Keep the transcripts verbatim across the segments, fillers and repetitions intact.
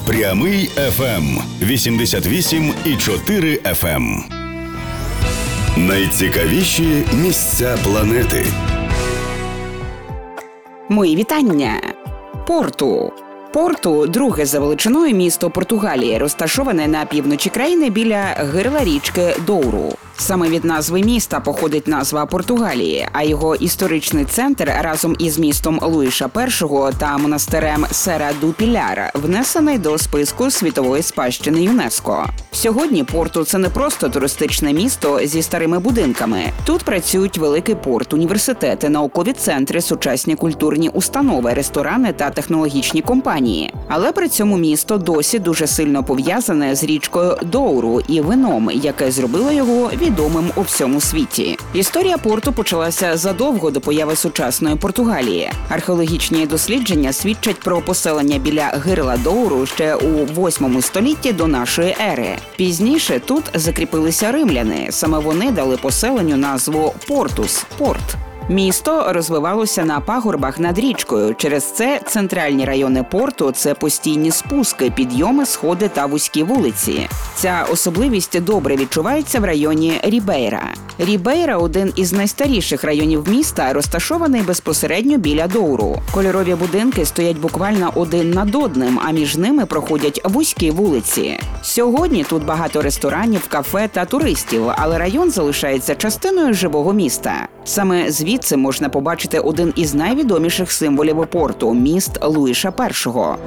Прямий еф ем вісімдесят вісім і чотири еф ем. Найцікавіші місця планети. Мої вітання. Порту. Порту – друге за величиною місто Португалії, розташоване на півночі країни біля гирла річки Доуру. Саме від назви міста походить назва Португалії, а його історичний центр разом із містом Луїша Першого та монастирем Сера ду Піляр внесений до списку світової спадщини ЮНЕСКО. Сьогодні Порту – це не просто туристичне місто зі старими будинками. Тут працюють великий порт, університети, наукові центри, сучасні культурні установи, ресторани та технологічні компанії. Але при цьому місто досі дуже сильно пов'язане з річкою Доуру і вином, яке зробило його відомим у всьому світі. Історія порту почалася задовго до появи сучасної Португалії. Археологічні дослідження свідчать про поселення біля гирла Доуру ще у восьмому столітті до нашої ери. Пізніше тут закріпилися римляни. Саме вони дали поселенню назву Портус – порт. Місто розвивалося на пагорбах над річкою. Через це центральні райони порту – це постійні спуски, підйоми, сходи та вузькі вулиці. Ця особливість добре відчувається в районі Рібейра. Рібейра – один із найстаріших районів міста, розташований безпосередньо біля Доуру. Кольорові будинки стоять буквально один над одним, а між ними проходять вузькі вулиці. Сьогодні тут багато ресторанів, кафе та туристів, але район залишається частиною живого міста. Саме звідси можна побачити один із найвідоміших символів порту – міст Луїша Першого.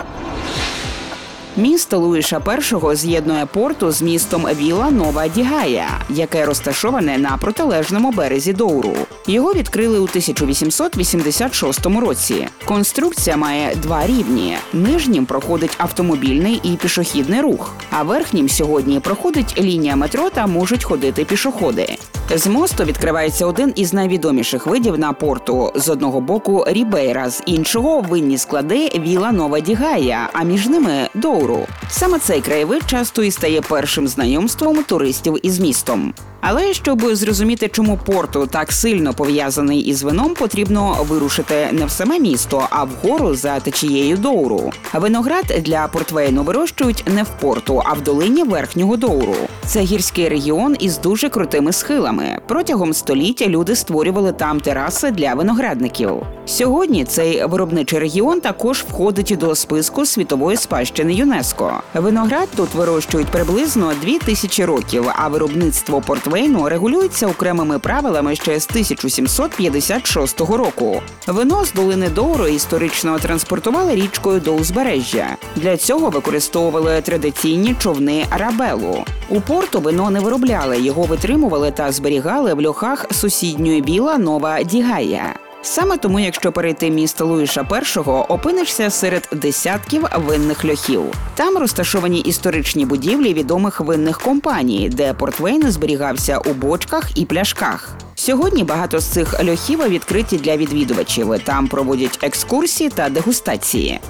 Міст Луїша Першого з'єднує порту з містом Віла Нова ді Гая, яке розташоване на протилежному березі Доуру. Його відкрили у тисяча вісімсот вісімдесят шостому році. Конструкція має два рівні. Нижнім проходить автомобільний і пішохідний рух, а верхнім сьогодні проходить лінія метро та можуть ходити пішоходи. З мосту відкривається один із найвідоміших видів на порту. З одного боку Рібейра, з іншого винні склади Віла Нова ді Гая, а між ними Доуру. Саме цей краєвид часто і стає першим знайомством туристів із містом. Але щоб зрозуміти, чому Порту так сильно пов'язаний із вином, потрібно вирушити не в саме місто, а вгору за течією Доуру. Виноград для портвейну вирощують не в Порту, а в долині Верхнього Доуру. Це гірський регіон із дуже крутими схилами. Протягом століття люди створювали там тераси для виноградників. Сьогодні цей виробничий регіон також входить до списку світової спадщини ЮНЕСКО. Виноград тут вирощують приблизно дві тисячі років, а виробництво портвейну регулюється окремими правилами ще з тисяча сімсот п'ятдесят шостого року. Вино з долини Доуру історично транспортували річкою до узбережжя. Для цього використовували традиційні човни арабелу. У порту вино не виробляли, його витримували та зберігали в льохах сусідньої Віла Нова ді Гая. Саме тому, якщо перейти міст Луїша Першого, опинишся серед десятків винних льохів. Там розташовані історичні будівлі відомих винних компаній, де портвейн зберігався у бочках і пляшках. Сьогодні багато з цих льохів відкриті для відвідувачів. Там проводять екскурсії та дегустації.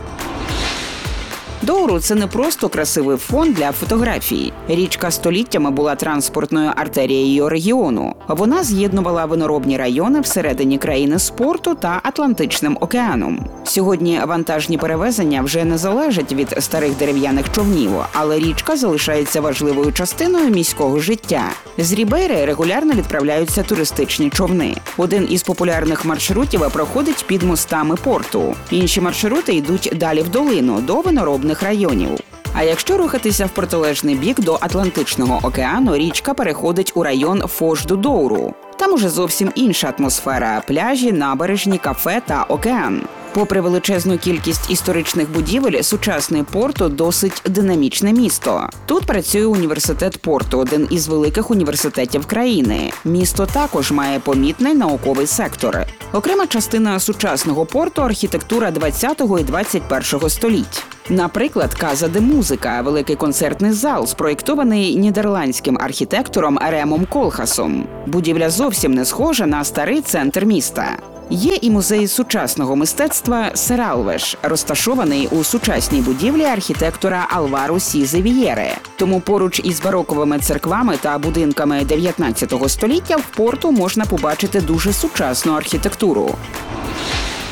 Доуру – це не просто красивий фон для фотографій. Річка століттями була транспортною артерією регіону. Вона з'єднувала виноробні райони всередині країни з порту та Атлантичним океаном. Сьогодні вантажні перевезення вже не залежать від старих дерев'яних човнів, але річка залишається важливою частиною міського життя. З Рібейри регулярно відправляються туристичні човни. Один із популярних маршрутів проходить під мостами порту. Інші маршрути йдуть далі в долину, до виноробних районів. А якщо рухатися в протилежний бік до Атлантичного океану, річка переходить у район Фош-ду-Доуру. Там уже зовсім інша атмосфера – пляжі, набережні, кафе та океан. Попри величезну кількість історичних будівель, сучасний Порту – досить динамічне місто. Тут працює університет Порту, один із великих університетів країни. Місто також має помітний науковий сектор. Окрема частина сучасного Порту – архітектура двадцятого і двадцять першого століть. Наприклад, Каза де Музика – великий концертний зал, спроєктований нідерландським архітектором Ремом Колхасом. Будівля зовсім не схожа на старий центр міста. Є і музей сучасного мистецтва Сералвеш, розташований у сучасній будівлі архітектора Алвару Сізе Вієре. Тому поруч із бароковими церквами та будинками дев'ятнадцятого століття в Порту можна побачити дуже сучасну архітектуру.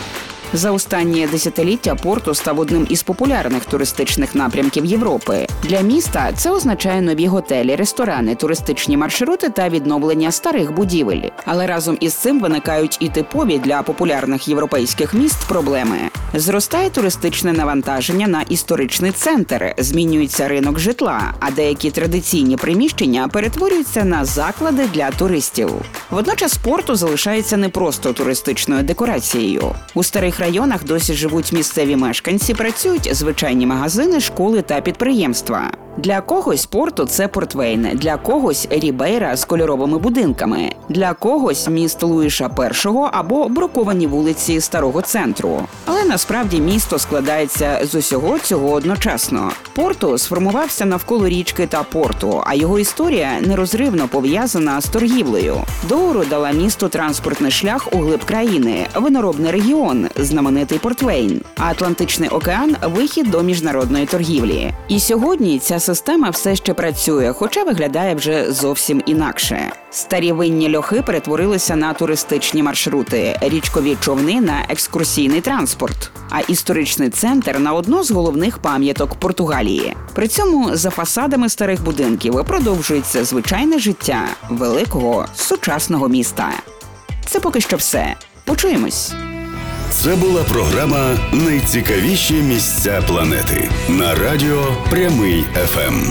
За останні десятиліття Порту став одним із популярних туристичних напрямків Європи. Для міста це означає нові готелі, ресторани, туристичні маршрути та відновлення старих будівель. Але разом із цим виникають і типові для популярних європейських міст проблеми. Зростає туристичне навантаження на історичний центр, змінюється ринок житла, а деякі традиційні приміщення перетворюються на заклади для туристів. Водночас Порту залишається не просто туристичною декорацією. У старих районах досі живуть місцеві мешканці, працюють звичайні магазини, школи та підприємства. Для когось Порту – це Портвейн, для когось – Рібейра з кольоровими будинками, для когось – міст Луїша Першого або бруковані вулиці старого центру. Але насправді місто складається з усього цього одночасно. Порту сформувався навколо річки та порту, а його історія нерозривно пов'язана з торгівлею. Доуру дала місту транспортний шлях у глиб країни, виноробний регіон, знаменитий Портвейн, а Атлантичний океан – вихід до міжнародної торгівлі. І сьогодні ця система все ще працює, хоча виглядає вже зовсім інакше. Старі винні льохи перетворилися на туристичні маршрути, річкові човни – на екскурсійний транспорт, а історичний центр – на одну з головних пам'яток Португалії. При цьому за фасадами старих будинків продовжується звичайне життя великого сучасного міста. Це поки що все. Почуємось. Це була програма «Найцікавіші місця планети» на радіо Прямий еф ем.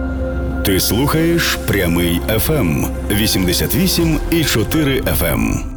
Ти слухаєш Прямий еф ем вісімдесят вісім і чотири еф ем.